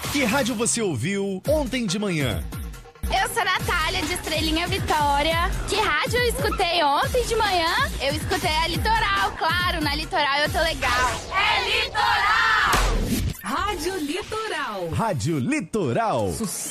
Que rádio você ouviu ontem de manhã? Eu sou a Natália, de Estrelinha Vitória. Que rádio eu escutei ontem de manhã? Eu escutei a Litoral, claro, na Litoral eu tô legal. É Litoral! Rádio Litoral. Rádio Litoral.